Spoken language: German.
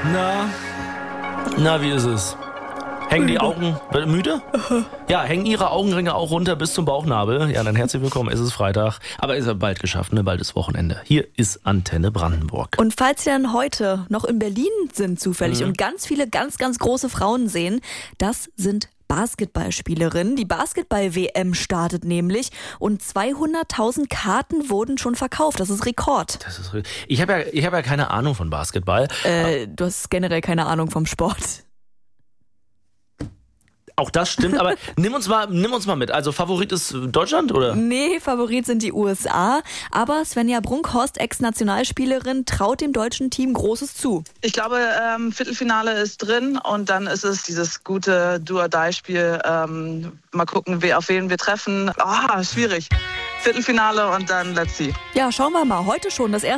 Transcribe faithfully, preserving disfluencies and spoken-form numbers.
Na, na, wie ist es? Hängen die Augen, müde? Ja, hängen Ihre Augenringe auch runter bis zum Bauchnabel? Ja, dann herzlich willkommen, es ist Freitag, aber ist ja bald geschafft, ne? Bald ist Wochenende. Hier ist Antenne Brandenburg. Und falls Sie dann heute noch in Berlin sind zufällig mhm. und ganz viele ganz, ganz große Frauen sehen, das sind Basketballspielerinnen. Die Basketball-W M startet nämlich und zweihunderttausend Karten wurden schon verkauft. Das ist Rekord. Das ist, ich habe ja, ich hab ja keine Ahnung von Basketball. Äh, du hast generell keine Ahnung vom Sport. Auch das stimmt, aber nimm uns mal, nimm uns mal mit. Also Favorit ist Deutschland, oder? Nee, Favorit sind die U S A. Aber Svenja Brunkhorst, Ex-Nationalspielerin, traut dem deutschen Team Großes zu. Ich glaube, ähm, Viertelfinale ist drin und dann ist es dieses gute Do-or-Die-Spiel. Ähm, mal gucken, wer, auf wen wir treffen. Ah, oh, schwierig. Viertelfinale und dann let's see. Ja, schauen wir mal. Heute schon das erste